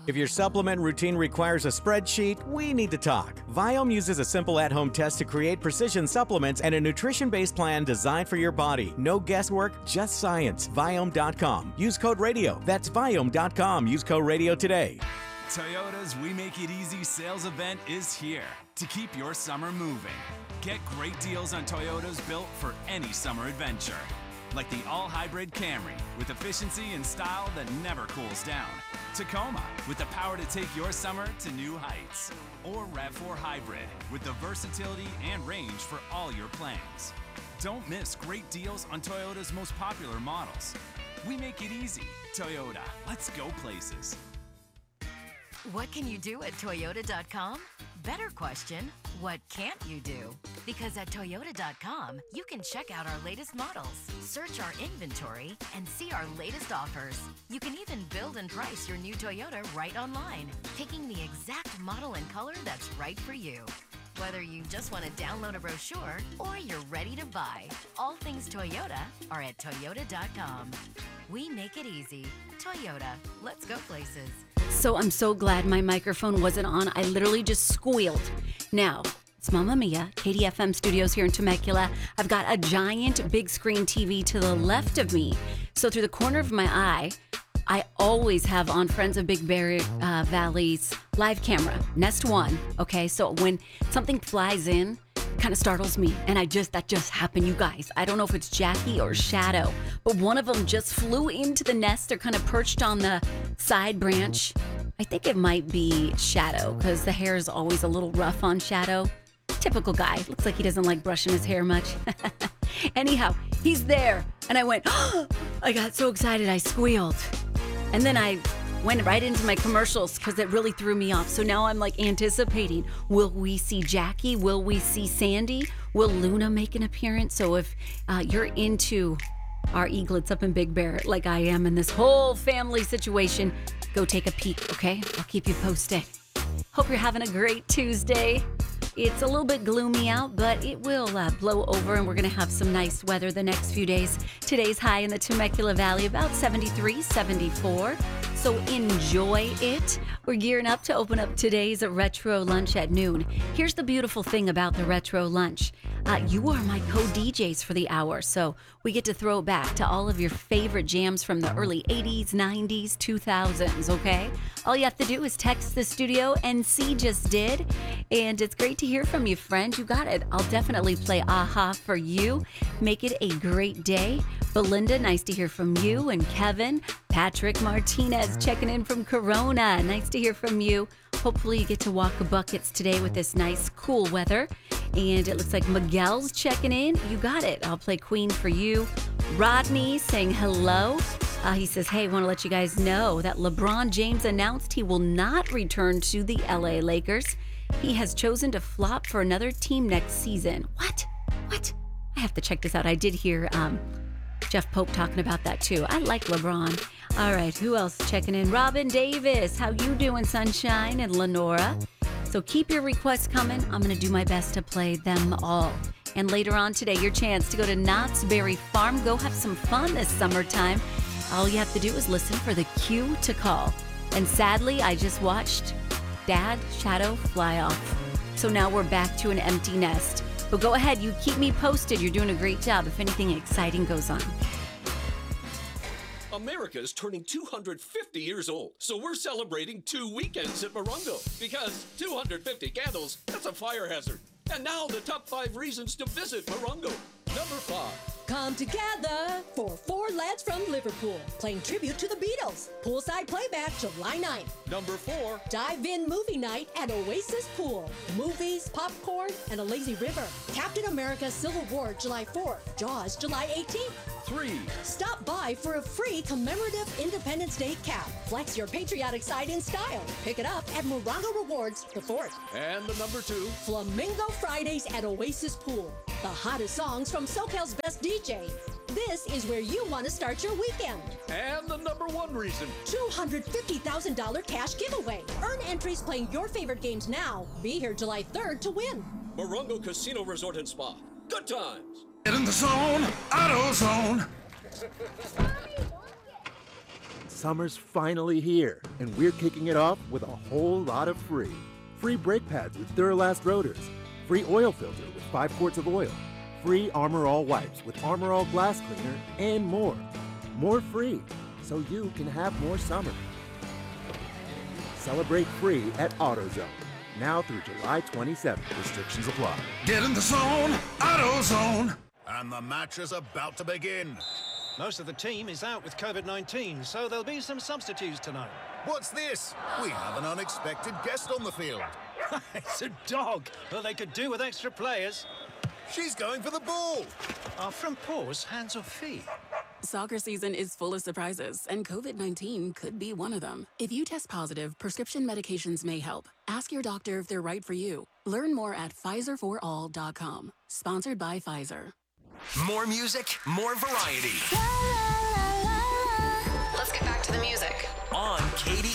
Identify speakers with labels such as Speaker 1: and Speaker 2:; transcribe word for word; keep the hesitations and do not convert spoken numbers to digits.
Speaker 1: If your supplement routine requires a spreadsheet, we need to talk. Viome uses a simple at-home test to create precision supplements and a nutrition-based plan designed for your body. No guesswork, just science. Viome dot com. Use code radio. That's Viome dot com. Use code radio today.
Speaker 2: Toyota's We Make It Easy sales event is here to keep your summer moving. Get great deals on Toyotas built for any summer adventure. Like the all-hybrid Camry with efficiency and style that never cools down. Tacoma with the power to take your summer to new heights. Or RAV four Hybrid with the versatility and range for all your plans. Don't miss great deals on Toyota's most popular models. We make it easy. Toyota, let's go places.
Speaker 3: What can you do at Toyota dot com? Better question, what can't you do? Because at Toyota dot com, you can check out our latest models, search our inventory, and see our latest offers. You can even build and price your new Toyota right online, picking the exact model and color that's right for you. Whether you just want to download a brochure or you're ready to buy, all things Toyota are at Toyota dot com. We make it easy. Toyota, let's go places.
Speaker 4: So I'm so glad my microphone wasn't on. I literally just squealed. Now, it's Mamma Mia, K D F M studios here in Temecula. I've got a giant big screen T V to the left of me. So through the corner of my eye, I always have on Friends of Big Bear uh, Valley's live camera, Nest One. Okay, so when something flies in, kind of startles me, and I just that just happened, you guys. I don't know if it's Jackie or Shadow, but one of them just flew into the nest. They're kind of perched on the side branch. I think it might be Shadow because the hair is always a little rough on Shadow. Typical guy. Looks like he doesn't like brushing his hair much. Anyhow, he's there, and I went, oh, I got so excited I squealed. And then I went right into my commercials because it really threw me off. So now I'm like anticipating, will we see Jackie? Will we see Sandy? Will Luna make an appearance? So if uh, you're into our eaglets up in Big Bear like I am in this whole family situation, go take a peek, okay? I'll keep you posted. Hope you're having a great Tuesday. It's a little bit gloomy out, but it will uh, blow over, and we're going to have some nice weather the next few days. Today's high in the Temecula Valley, about seventy-three, seventy-four. So enjoy it. We're gearing up to open up today's retro lunch at noon. Here's the beautiful thing about the retro lunch. Uh, you are my co-D Js for the hour, so we get to throw back to all of your favorite jams from the early eighties, nineties, two thousands, okay? All you have to do is text the studio, and C just did. And it's great to hear from you, friend. You got it. I'll definitely play Aha for you. Make it a great day. Belinda, nice to hear from you. And Kevin, Patrick Martinez checking in from Corona. Nice to hear from you. Hopefully you get to walk buckets today with this nice cool weather. And it looks like Miguel's checking in. You got it. I'll play Queen for you. Rodney saying hello. Uh, he says, hey, want to let you guys know that LeBron James announced he will not return to the L A Lakers. He has chosen to flop for another team next season. What? What? I have to check this out. I did hear um, Jeff Pope talking about that too. I like LeBron. All right, who else checking in? Robin Davis, how you doing, Sunshine? And Lenora. So keep your requests coming. I'm going to do my best to play them all. And later on today, your chance to go to Knott's Berry Farm. Go have some fun this summertime. All you have to do is listen for the cue to call. And sadly, I just watched Dad Shadow fly off. So now we're back to an empty nest. But go ahead, you keep me posted. You're doing a great job if anything exciting goes on.
Speaker 5: America's turning two hundred fifty years old, so we're celebrating two weekends at Morongo. Because two hundred fifty candles, that's a fire hazard. And now the top five reasons to visit Morongo. Number five.
Speaker 6: Come together for Four Lads from Liverpool, playing tribute to the Beatles. Poolside playback July ninth.
Speaker 5: Number four.
Speaker 6: Dive-in movie night at Oasis Pool. Movies, popcorn, and a lazy river. Captain America Civil War July fourth. Jaws July eighteenth.
Speaker 5: Three.
Speaker 6: Stop by for a free commemorative Independence Day cap. Flex your patriotic side in style. Pick it up at Morongo Rewards the fourth.
Speaker 5: And the number two.
Speaker 6: Flamingo Fridays at Oasis Pool. The hottest songs from SoCal's best D J. This is where you want to start your weekend.
Speaker 5: And the number one reason.
Speaker 6: two hundred fifty thousand dollars cash giveaway. Earn entries playing your favorite games now. Be here July third to win.
Speaker 5: Morongo Casino Resort and Spa. Good times.
Speaker 7: Get in the zone, auto zone. Summer's finally here, and we're kicking it off with a whole lot of free. Free brake pads with Duralast rotors. Free oil filter with five quarts of oil. Free Armor All wipes with Armor All glass cleaner, and more. More free, so you can have more summer. Celebrate free at AutoZone. Now through July twenty-seventh. Restrictions apply.
Speaker 8: Get in the zone, AutoZone. And the match is about to begin.
Speaker 9: Most of the team is out with COVID nineteen, so there'll be some substitutes tonight.
Speaker 8: What's this? We have an unexpected guest on the field.
Speaker 9: It's a dog. Well, they could do with extra players.
Speaker 8: She's going for the ball.
Speaker 9: Are front paws hands or feet?
Speaker 10: Soccer season is full of surprises, and COVID nineteen could be one of them. If you test positive, prescription medications may help. Ask your doctor if they're right for you. Learn more at Pfizer for all dot com. Sponsored by Pfizer.
Speaker 11: More music, more variety.
Speaker 12: Let's get back to the music.
Speaker 11: On K D